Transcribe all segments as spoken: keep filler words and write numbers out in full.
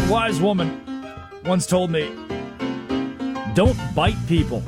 wise woman once told me, don't bite people.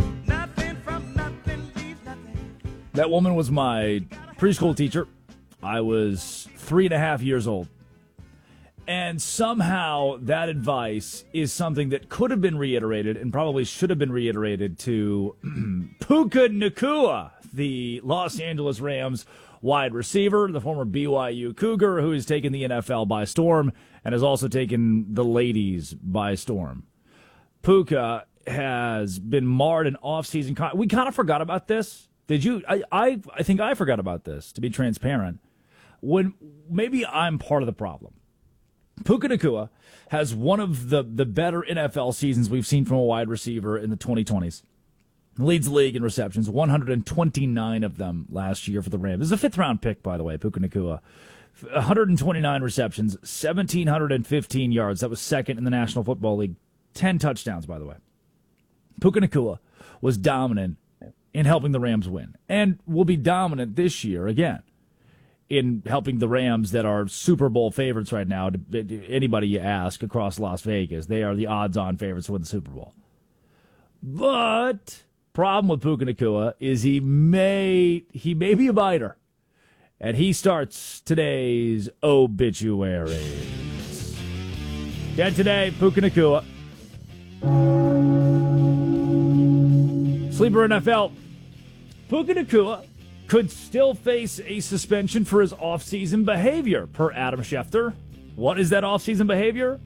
That woman was my preschool teacher. I was three and a half years old. And somehow that advice is something that could have been reiterated and probably should have been reiterated to Puka Nacua, the Los Angeles Rams wide receiver, the former B Y U Cougar, who has taken the N F L by storm and has also taken the ladies by storm. Puka has been marred in off-season. Con- we kind of forgot about this. Did you? I, I I think I forgot about this, to be transparent. When maybe I'm part of the problem. Puka Nacua has one of the, the better N F L seasons we've seen from a wide receiver in the twenty twenties. Leads the league in receptions, one hundred twenty-nine of them last year for the Rams. This is a fifth-round pick, by the way, Puka Nacua. one hundred twenty-nine receptions, one thousand seven hundred fifteen yards. That was second in the National Football League. ten touchdowns, by the way. Puka Nacua was dominant in helping the Rams win, and will be dominant this year again in helping the Rams that are Super Bowl favorites right now. To anybody you ask across Las Vegas, they are the odds-on favorites to win the Super Bowl. But problem with Puka Nacua is he may he may be a biter, and he starts today's obituaries. Dead today, Puka Nacua. Sleeper N F L. Puka Nacua could still face a suspension for his off-season behavior, per Adam Schefter. What is that off-season behavior?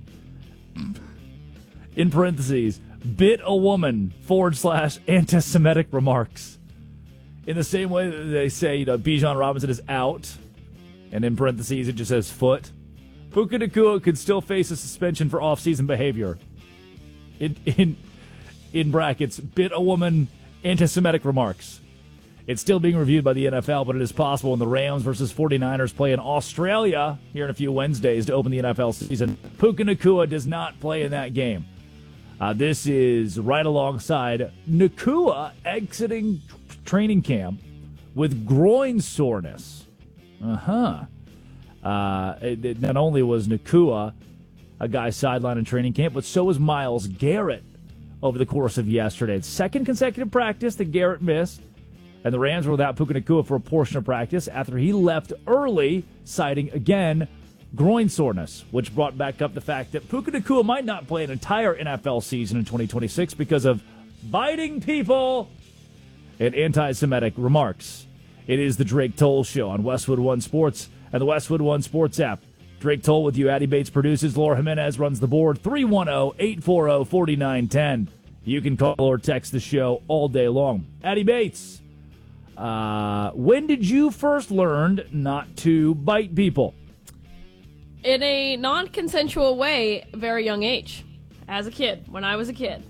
In parentheses, bit a woman forward slash anti-Semitic remarks. In the same way that they say, you know, Bijan Robinson is out, and in parentheses it just says foot. Puka Nacua could still face a suspension for off-season behavior. In in in brackets, bit a woman anti-Semitic remarks. It's still being reviewed by the N F L, but it is possible when the Rams versus forty-niners play in Australia here in a few Wednesdays to open the N F L season. Puka Nacua does not play in that game. Uh, this is right alongside Nacua exiting t- training camp with groin soreness. Uh-huh. Uh, it, it not only was Nacua a guy sidelined in training camp, but so was Myles Garrett over the course of yesterday. It's second consecutive practice that Garrett missed. And the Rams were without Puka Nacua for a portion of practice after he left early, citing, again, groin soreness, which brought back up the fact that Puka Nacua might not play an entire N F L season in twenty twenty-six because of biting people and anti-Semitic remarks. It is the Drake Toll Show on Westwood One Sports and the Westwood One Sports app. Drake Toll with you. Addie Bates produces. Laura Jimenez runs the board. three one zero, eight four zero, four nine one zero. You can call or text the show all day long. Addie Bates. Uh, when did you first learn not to bite people? In a non-consensual way, very young age. As a kid, when I was a kid.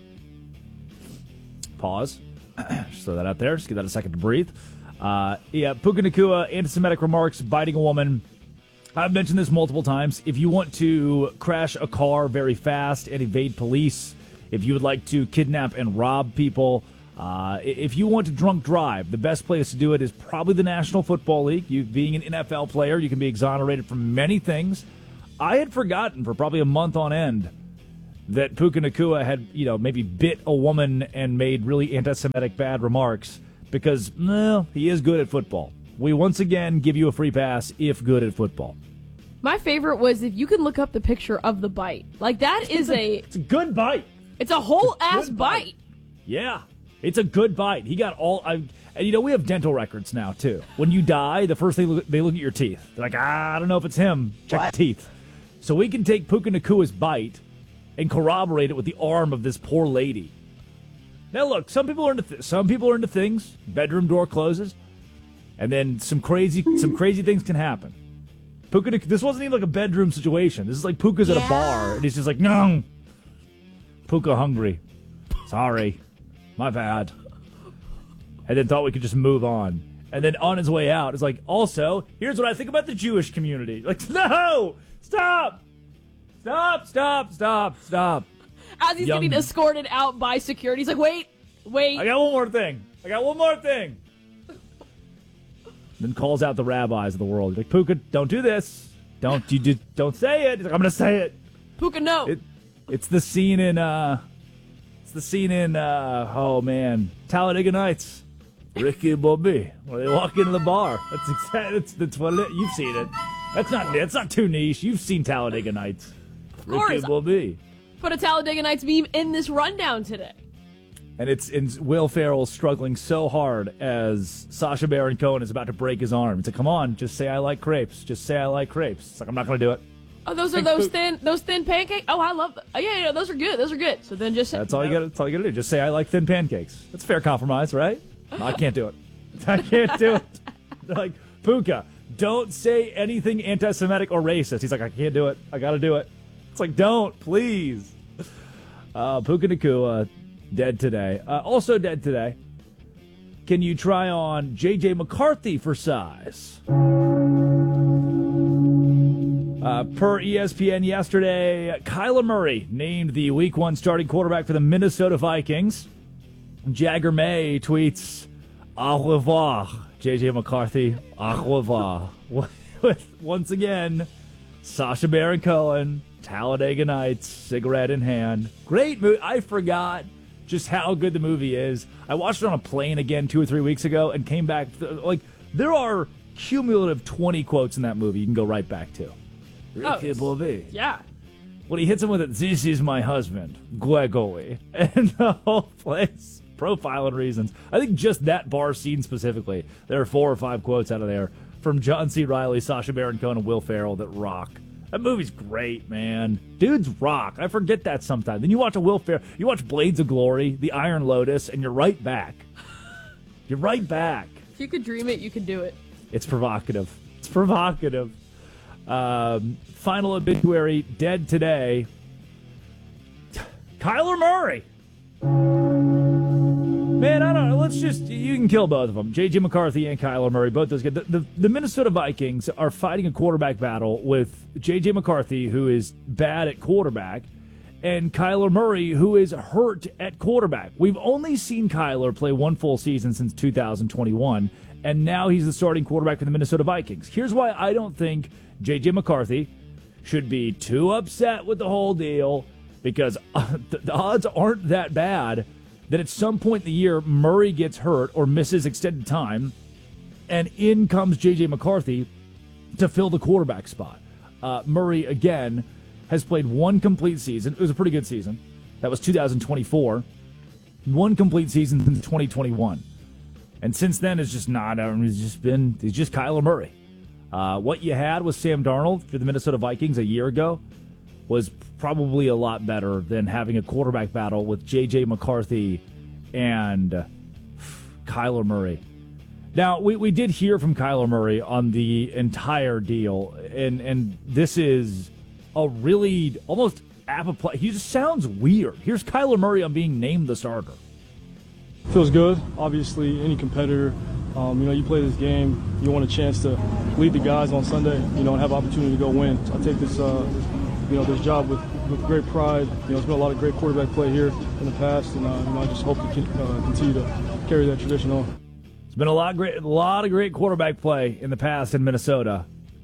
Pause. Just throw that out there. Just give that a second to breathe. Uh, yeah, Puka Nacua, anti-Semitic remarks, biting a woman. I've mentioned this multiple times. If you want to crash a car very fast and evade police, if you would like to kidnap and rob people, Uh, if you want to drunk drive, the best place to do it is probably the National Football League. You being an N F L player, you can be exonerated from many things. I had forgotten for probably a month on end that Puka Nacua had, you know, maybe bit a woman and made really anti-Semitic bad remarks because, well, he is good at football. We once again give you a free pass if good at football. My favorite was if you can look up the picture of the bite. Like, that is it's a, a... It's a good bite. It's a whole it's a ass bite. bite. Yeah. It's a good bite. He got all... I, and, you know, we have dental records now, too. When you die, the first thing they look at your teeth. They're like, ah, I don't know if it's him. Check what? the teeth. So we can take Puka Nacua's bite and corroborate it with the arm of this poor lady. Now, look, some people are into th- some people are into things. Bedroom door closes, and then some crazy some crazy things can happen. Puka Nacua, this wasn't even like a bedroom situation. This is like Puka's yeah. at a bar, and he's just like, no, Puka hungry. Sorry. My bad. And then thought we could just move on. And then on his way out, it's like, also, here's what I think about the Jewish community. Like, no! Stop! Stop, stop, stop, stop. As he's Young. getting escorted out by security, he's like, wait, wait. I got one more thing. I got one more thing. Then calls out the rabbis of the world. He's like, Puka, don't do this. Don't you do, don't say it. He's like, I'm going to say it. Puka, no. It, it's the scene in, uh, it's the scene in, uh, oh man, Talladega Nights. Ricky and Bobby, where they walk into the bar. That's exactly, that's, that's what it, you've seen it. That's not, that's not too niche. You've seen Talladega Nights. Of course. Ricky and Bobby. Put a Talladega Nights meme in this rundown today. And it's in Will Ferrell struggling so hard as Sacha Baron Cohen is about to break his arm. It's like, come on, just say I like crepes. Just say I like crepes. It's like, I'm not going to do it. Oh, those are those thin, those thin pancakes. Oh, I love them. Oh, yeah, yeah, those are good. Those are good. So then just say, That's all you got. That's all you got to do. Just say I like thin pancakes. That's a fair compromise, right? No, I can't do it. I can't do it. They're like, Puka, don't say anything anti-Semitic or racist. He's like, I can't do it. I got to do it. It's like, don't, please. Uh, Puka Nacua, dead today. Uh, also dead today. Can you try on J J McCarthy for size? Uh, per E S P N yesterday, Kyler Murray named the Week One starting quarterback for the Minnesota Vikings. Jagger May tweets, "Au revoir, J J McCarthy. Au revoir." Once again, Sacha Baron Cohen, Talladega Nights, cigarette in hand. Great movie. I forgot just how good the movie is. I watched it on a plane again two or three weeks ago and came back. Like, there are cumulative twenty quotes in that movie you can go right back to. Oh, yeah. When he hits him with it, "This is my husband, Gregory." And the whole place, profile and reasons. I think just that bar scene specifically, there are four or five quotes out of there from John C. Reilly, Sacha Baron Cohen, and Will Ferrell that rock. That movie's great, man. Dudes rock. I forget that sometimes. Then you watch a Will Ferrell, you watch Blades of Glory, The Iron Lotus, and you're right back. You're right back. If you could dream it, you could do it. It's provocative. It's provocative. Um, final obituary, dead today. Kyler Murray. Man, I don't know. Let's just, you can kill both of them. J J McCarthy and Kyler Murray, both those guys. The, the, the Minnesota Vikings are fighting a quarterback battle with J J McCarthy, who is bad at quarterback, and Kyler Murray, who is hurt at quarterback. We've only seen Kyler play one full season since two thousand twenty-one, and now he's the starting quarterback for the Minnesota Vikings. Here's why I don't think J J McCarthy should be too upset with the whole deal, because uh, the, the odds aren't that bad that at some point in the year Murray gets hurt or misses extended time, and in comes J J McCarthy to fill the quarterback spot. Uh, Murray, again, has played one complete season. It was a pretty good season. That was two thousand twenty-four. One complete season since twenty twenty-one. And since then, it's just not, I mean, it's just been, it's just Kyler Murray. Uh, what you had with Sam Darnold for the Minnesota Vikings a year ago was probably a lot better than having a quarterback battle with J J McCarthy and uh, Kyler Murray. Now, we, we did hear from Kyler Murray on the entire deal, and, and this is a really almost apoplectic. He just sounds weird. Here's Kyler Murray on being named the starter. Feels good. Obviously, any competitor, um, you know, you play this game, you want a chance to lead the guys on Sunday, you know, and have opportunity to go win. I take this, uh, you know, this job with, with great pride. You know, there's been a lot of great quarterback play here in the past, and uh, you know, I just hope to uh, continue to carry that tradition on. It's been a lot of great, a lot of great quarterback play in the past in Minnesota.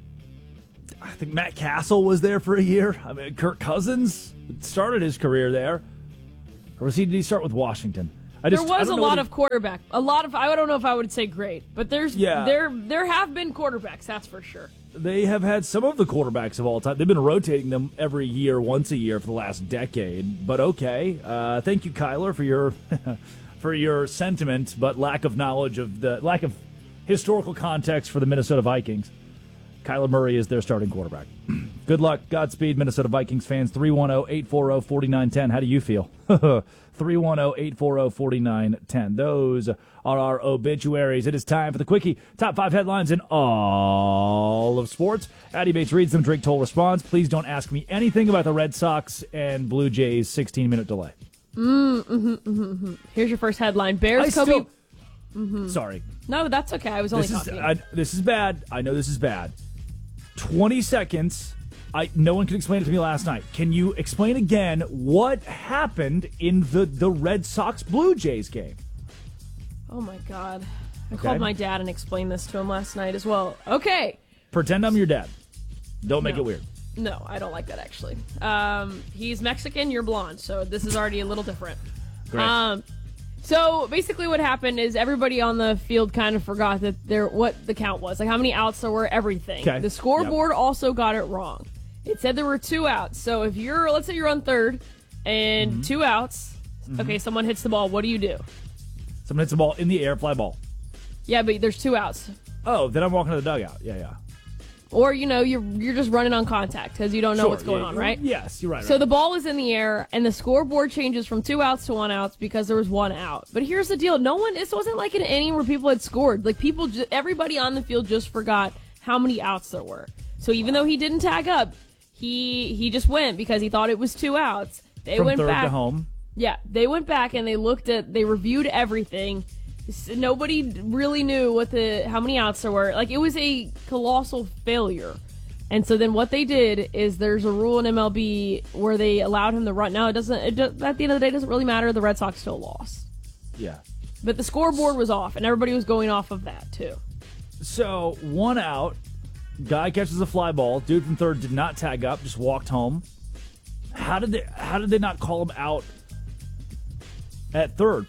I think Matt Castle was there for a year. I mean, Kirk Cousins started his career there. Or was he, did he start with Washington? I just, there was a lot he, of quarterback. A lot of, I don't know if I would say great, but there's yeah. there there have been quarterbacks, that's for sure. They have had some of the quarterbacks of all time. They've been rotating them every year, once a year for the last decade. But okay, uh, thank you, Kyler, for your for your sentiment, but lack of knowledge of the lack of historical context for the Minnesota Vikings. Kyler Murray is their starting quarterback. Good luck. Godspeed, Minnesota Vikings fans. three one zero, eight four zero, four nine one zero. How do you feel? three one zero, eight four zero, four nine one zero. Those are our obituaries. It is time for the Quickie. Top five headlines in all of sports. Addy Bates reads them. Drake Toll responds. Please don't ask me anything about the Red Sox and Blue Jays' sixteen-minute delay. Mm, mm-hmm, mm-hmm, mm-hmm. Here's your first headline. Bears, I Kobe... Still... Mm-hmm. Sorry. No, that's okay. I was only this talking. Is, I, this is bad. I know this is bad. twenty seconds. I no one could explain it to me last night. Can you explain again what happened in the, the Red Sox Blue Jays game? Oh my God. I Okay. called my dad and explained this to him last night as well. Okay. Pretend I'm your dad. Don't make No. it weird. No, I don't like that, actually. Um, he's Mexican, you're blonde, so this is already a little different. Great. Um, so basically what happened is everybody on the field kind of forgot that there what the count was, like how many outs there were, everything. Okay. The scoreboard yep. also got it wrong. It said there were two outs. So if you're, let's say you're on third and mm-hmm. two outs, mm-hmm. okay, someone hits the ball, what do you do? Someone hits the ball in the air, fly ball. Yeah, but there's two outs. Oh, then I'm walking to the dugout. Yeah, yeah. Or, you know, you're you're just running on contact because you don't know sure, what's going yeah, on, right? Yes, you're right. So right. the ball is in the air, and the scoreboard changes from two outs to one outs because there was one out. But here's the deal. No one, this wasn't like an inning where people had scored. Like, people, ju- everybody on the field just forgot how many outs there were. So even though he didn't tag up, he he just went because he thought it was two outs. They From went third back to home. Yeah, they went back and they looked at, they reviewed everything. Nobody really knew what the how many outs there were. Like, it was a colossal failure. And so then what they did is there's a rule in M L B where they allowed him to run. Now, it doesn't, it does, at the end of the day, it doesn't really matter. The Red Sox still lost. Yeah. But the scoreboard was off, and everybody was going off of that, too. So, one out, guy catches a fly ball. Dude from third did not tag up, just walked home. How did they, how did they not call him out at third?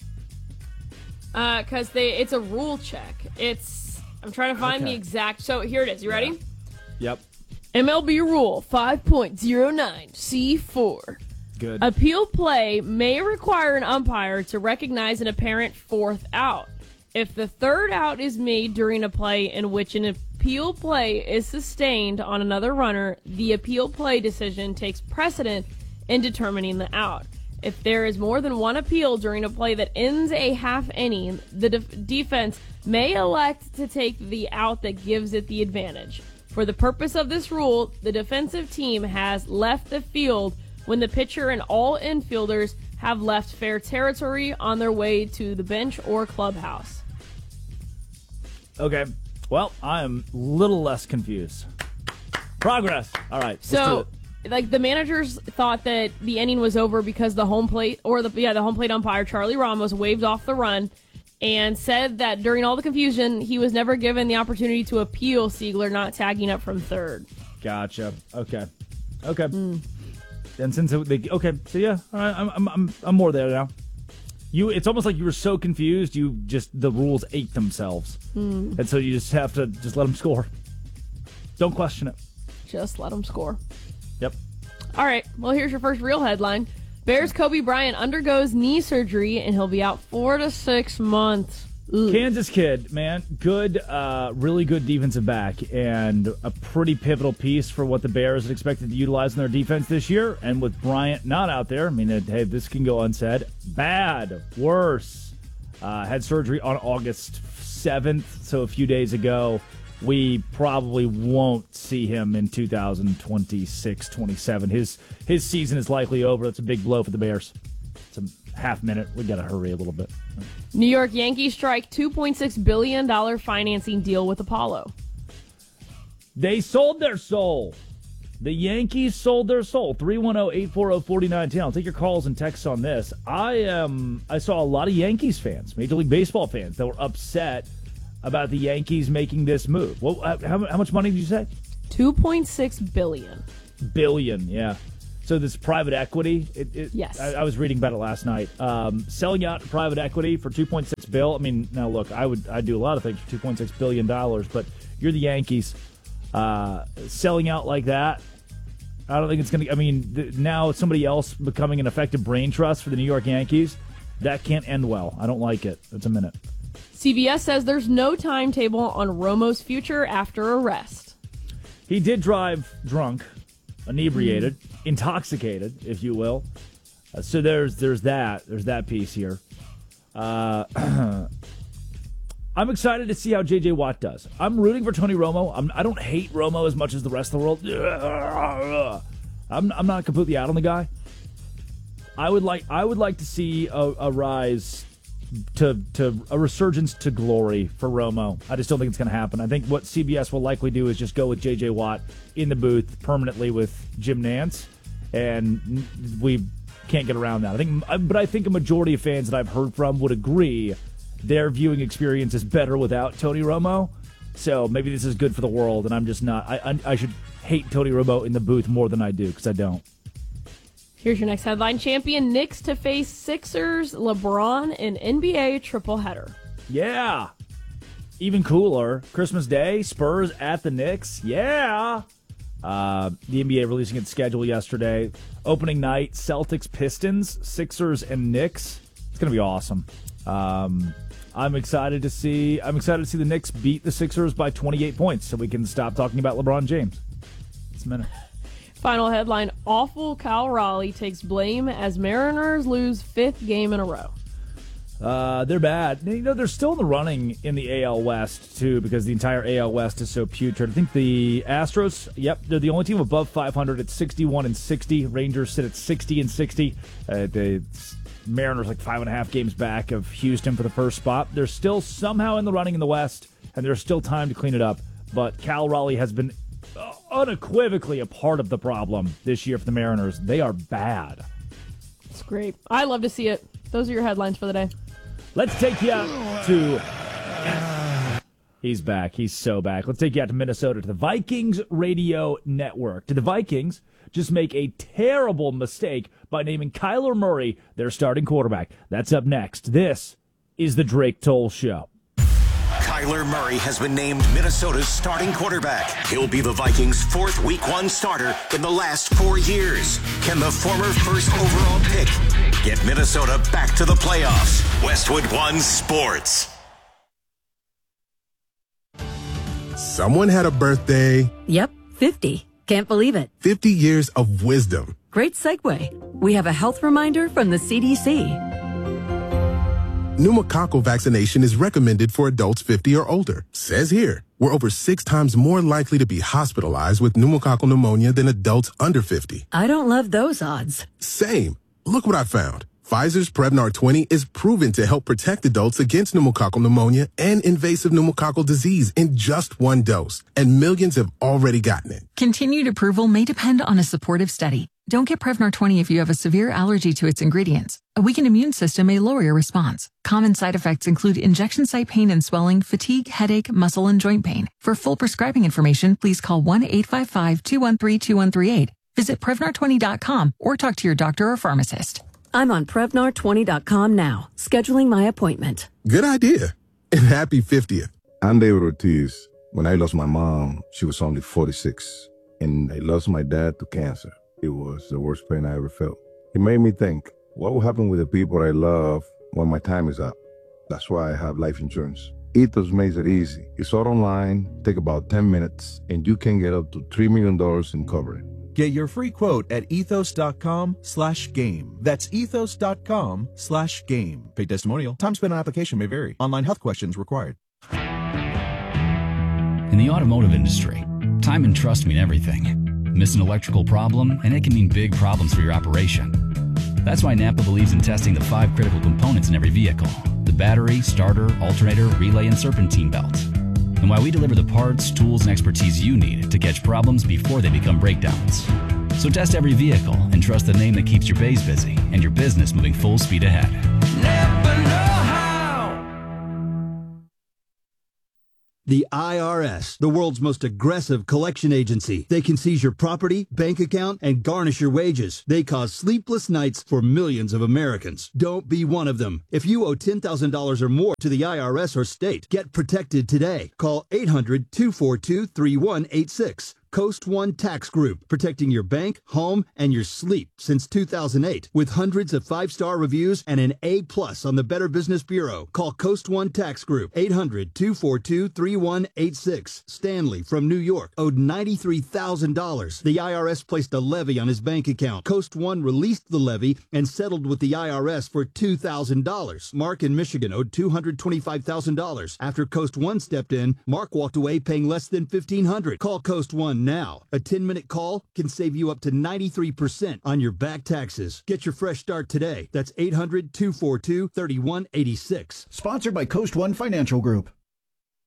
Uh, because they it's a rule check. It's, I'm trying to find Okay. the exact, so here it is. You ready? Yeah. Yep. M L B Rule five point oh nine C four. Good. Appeal play may require an umpire to recognize an apparent fourth out. If the third out is made during a play in which an appeal play is sustained on another runner, the appeal play decision takes precedent in determining the out. If there is more than one appeal during a play that ends a half inning, the def- defense may elect to take the out that gives it the advantage. For the purpose of this rule, the defensive team has left the field when the pitcher and all infielders have left fair territory on their way to the bench or clubhouse. Okay. Well, I am a little less confused. Progress. All right. let's do So, it. like, the managers thought that the inning was over because the home plate, or the yeah, the home plate umpire, Charlie Ramos, waved off the run and said that during all the confusion, he was never given the opportunity to appeal Siegler not tagging up from third. Gotcha. Okay. Okay. Mm. And since it, they okay, so yeah, all right, I'm I'm I'm more there now. You, it's almost like you were so confused, you just the rules ate themselves, Mm. and so you just have to just let them score. Don't question it. Just let him score. Yep. All right, well, here's your first real headline. Bears Kobe Bryant undergoes knee surgery, and he'll be out four to six months. Ugh. Kansas kid, man, good, uh, really good defensive back, and a pretty pivotal piece for what the Bears had expected to utilize in their defense this year. And with Bryant not out there, I mean, it, hey, this can go unsaid. Bad, worse. Uh, had surgery on August seventh, so a few days ago. We probably won't see him in two thousand twenty-six twenty-seven. His his season is likely over. That's a big blow for the Bears. It's a half minute. We got to hurry a little bit. New York Yankees strike two point six billion dollars financing deal with Apollo. They sold their soul. The Yankees sold their soul. three one zero, eight four zero, four nine one zero. I'll take your calls and texts on this. I um I saw a lot of Yankees fans, Major League Baseball fans, that were upset about the Yankees making this move. Well, how, how much money did you say? two point six billion dollars. Billion, yeah. So this private equity. It, it, Yes. I, I was reading about it last night. Um, selling out private equity for two point six bill. I mean, now look, I would I do a lot of things for two point six billion dollars, but you're the Yankees. Uh, selling out like that, I don't think it's going to. I mean, th- now somebody else becoming an effective brain trust for the New York Yankees. That can't end well. I don't like it. It's a minute. C B S says there's no timetable on Romo's future after arrest. He did drive drunk, inebriated, intoxicated, if you will. Uh, so there's there's that. There's that piece here. Uh, I'm excited to see how J J. Watt does. I'm rooting for Tony Romo. I'm, I don't hate Romo as much as the rest of the world. I'm I'm not completely out on the guy. I would like I would like to see a, a rise to to a resurgence to glory for Romo. I just don't think it's going to happen. I think what C B S will likely do is just go with J J. Watt in the booth permanently with Jim Nantz, and we can't get around that. I think, but I think a majority of fans that I've heard from would agree their viewing experience is better without Tony Romo. So maybe this is good for the world, and I'm just not. I I, I should hate Tony Romo in the booth more than I do, because I don't. Here's your next headline. Champion Knicks to face Sixers, LeBron, in N B A triple header. Yeah. Even cooler. Christmas Day, Spurs at the Knicks. Yeah. Uh, the N B A releasing its schedule yesterday. Opening night, Celtics, Pistons, Sixers, and Knicks. It's going to be awesome. Um, I'm excited to see. I'm excited to see the Knicks beat the Sixers by twenty-eight points, so we can stop talking about LeBron James. It's a minute. Final headline: awful Cal Raleigh takes blame as Mariners lose fifth game in a row. Uh, they're bad. You know, they're still in the running in the A L West, too, because the entire A L West is so putrid. I think the Astros, yep, they're the only team above five hundred at sixty-one and sixty. Rangers sit at sixty and sixty. Uh, the Mariners like five and a half games back of Houston for the first spot. They're still somehow in the running in the West, and there's still time to clean it up. But Cal Raleigh has been unequivocally a part of the problem this year for the Mariners. They are bad. It's great. I love to see it. Those are your headlines for the day. Let's take you out to... He's back. He's so back. Let's take you out to Minnesota, to the Vikings Radio Network. Did the Vikings just make a terrible mistake by naming Kyler Murray their starting quarterback? That's up next. This is the Drake Toll Show. Kyler Murray has been named Minnesota's starting quarterback. He'll be the Vikings' fourth week one starter in the last four years. Can the former first overall pick get Minnesota back to the playoffs? Westwood One Sports. Someone had a birthday. Yep, fifty. Can't believe it. fifty years of wisdom. Great segue. We have a health reminder from the C D C. Pneumococcal vaccination is recommended for adults fifty or older. Says here, we're over six times more likely to be hospitalized with pneumococcal pneumonia than adults under fifty. I don't love those odds. Same. Look what I found. Pfizer's Prevnar twenty is proven to help protect adults against pneumococcal pneumonia and invasive pneumococcal disease in just one dose, and millions have already gotten it. Continued approval may depend on a supportive study. Don't get Prevnar twenty if you have a severe allergy to its ingredients. A weakened immune system may lower your response. Common side effects include injection site pain and swelling, fatigue, headache, muscle, and joint pain. For full prescribing information, please call one eight five five, two one three, two one three eight. Visit Prevnar twenty dot com or talk to your doctor or pharmacist. I'm on Prevnar twenty dot com now, scheduling my appointment. Good idea. And happy fiftieth. I'm David Ortiz. When I lost my mom, she was only forty-six. And I lost my dad to cancer. It was the worst pain I ever felt. It made me think, what will happen with the people I love when my time is up? That's why I have life insurance. Ethos makes it easy. It's all online, take about ten minutes, and you can get up to three million dollars in coverage. Get your free quote at ethos.com slash game. That's ethos.com slash game. Paid testimonial. Time spent on application may vary. Online health questions required. In the automotive industry, time and trust mean everything. Miss an electrical problem, and it can mean big problems for your operation. That's why Napa believes in testing the five critical components in every vehicle: the battery, starter, alternator, relay, and serpentine belt. And why we deliver the parts, tools, and expertise you need to catch problems before they become breakdowns. So test every vehicle and trust the name that keeps your bays busy and your business moving full speed ahead. Napa know-how. The I R S, the world's most aggressive collection agency. They can seize your property, bank account, and garnish your wages. They cause sleepless nights for millions of Americans. Don't be one of them. If you owe ten thousand dollars or more to the I R S or state, get protected today. Call eight hundred, two four two, three one eight six. Coast One Tax Group, protecting your bank, home, and your sleep since two thousand eight. With hundreds of five-star reviews and an A plus on the Better Business Bureau. Call Coast One Tax Group, eight hundred, two four two, three one eight six. Stanley from New York owed ninety-three thousand dollars. The I R S placed a levy on his bank account. Coast One released the levy and settled with the I R S for two thousand dollars. Mark in Michigan owed two hundred twenty-five thousand dollars. After Coast One stepped in, Mark walked away paying less than fifteen hundred dollars. Call Coast One now. A ten-minute call can save you up to ninety-three percent on your back taxes. Get your fresh start today. That's eight hundred, two four two, three one eight six. Sponsored by Coast One Financial Group.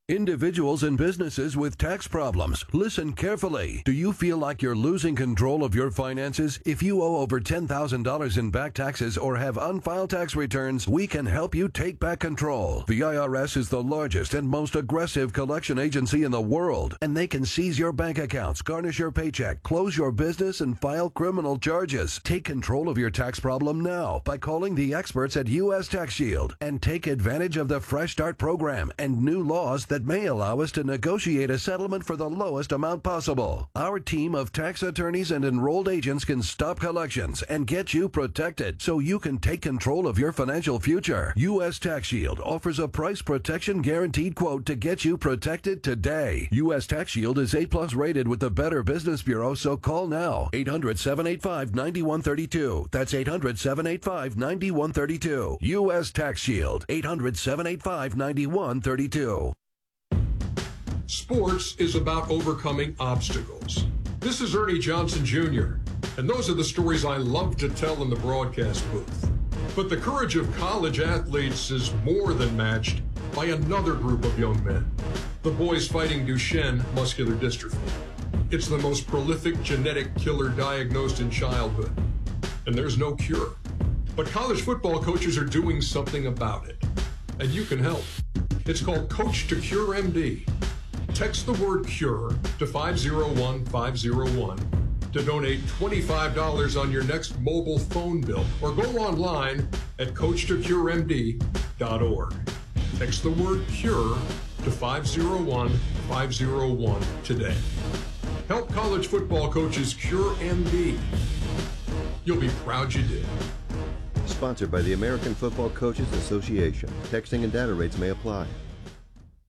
Individuals and businesses with tax problems, listen carefully. Do you feel like you're losing control of your finances? If you owe over ten thousand dollars in back taxes or have unfiled tax returns, we can help you take back control. The I R S is the largest and most aggressive collection agency in the world, and they can seize your bank accounts, garnish your paycheck, close your business, and file criminal charges. Take control of your tax problem now by calling the experts at U S Tax Shield and take advantage of the Fresh Start program and new laws that that may allow us to negotiate a settlement for the lowest amount possible. Our team of tax attorneys and enrolled agents can stop collections and get you protected so you can take control of your financial future. U S Tax Shield offers a price protection guaranteed quote to get you protected today. U S Tax Shield is A plus rated with the Better Business Bureau, so call now. eight hundred, seven eight five, nine one three two. That's eight hundred, seven eight five, nine one three two. U S Tax Shield. eight hundred, seven eight five, nine one three two. Sports is about overcoming obstacles. This is Ernie Johnson Junior, and those are the stories I love to tell in the broadcast booth. But the courage of college athletes is more than matched by another group of young men, the boys fighting Duchenne muscular dystrophy. It's the most prolific genetic killer diagnosed in childhood, and there's no cure. But college football coaches are doing something about it, and you can help. It's called Coach to Cure M D. Text the word CURE to five zero one five zero one to donate twenty-five dollars on your next mobile phone bill, or go online at coach to cure m d dot org. Text the word CURE to five zero one five zero one today. Help college football coaches cure M D. You'll be proud you did. Sponsored by the American Football Coaches Association. Texting and data rates may apply.